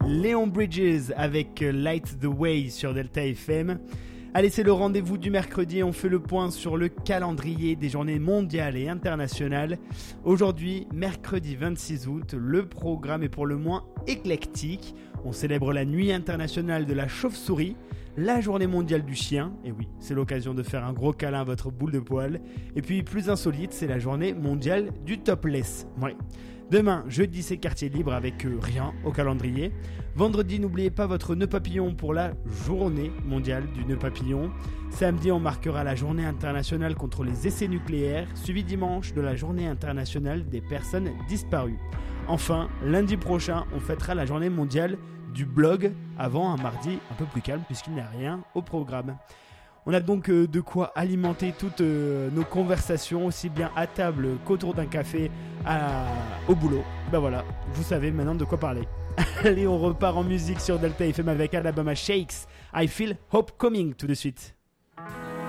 Léon Bridges avec Light the Way sur Delta FM. Allez, c'est le rendez-vous du mercredi, on fait le point sur le calendrier des journées mondiales et internationales. Aujourd'hui, mercredi 26 août, le programme est pour le moins éclectique. On célèbre la nuit internationale de la chauve-souris, la journée mondiale du chien, et oui, c'est l'occasion de faire un gros câlin à votre boule de poil. Et puis, plus insolite, c'est la journée mondiale du topless. Ouais. Demain, jeudi, c'est quartier libre avec rien au calendrier. Vendredi, n'oubliez pas votre nœud papillon pour la journée mondiale du nœud papillon. Samedi, on marquera la journée internationale contre les essais nucléaires, suivi dimanche de la journée internationale des personnes disparues. Enfin, lundi prochain, on fêtera la journée mondiale du blog avant un mardi un peu plus calme puisqu'il n'y a rien au programme. On a donc de quoi alimenter toutes nos conversations, aussi bien à table qu'autour d'un café au boulot. Ben voilà, vous savez maintenant de quoi parler. Allez, on repart en musique sur Delta FM avec Alabama Shakes. I Feel Hope Coming tout de suite.